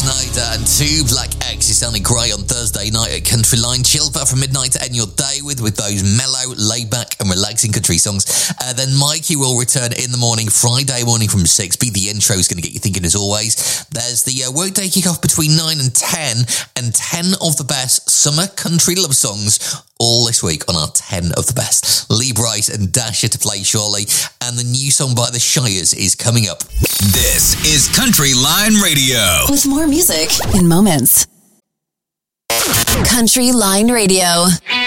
Snyder and Two Black X is sounding grey on Thursday night at Country Line. Chilled out from midnight to end your day with those mellow, laid-back and relaxing country songs. Then Mikey will return in the morning, Friday morning from 6. Be the intro is going to get you thinking as always. There's the workday kick-off between 9 and 10, and 10 of the best summer country love songs all this week on our 10 of the best. Lee Brice and Dasher to play shortly, and the new song by the Shires is coming up. This is Country Line Radio. With more music in moments. Country Line Radio.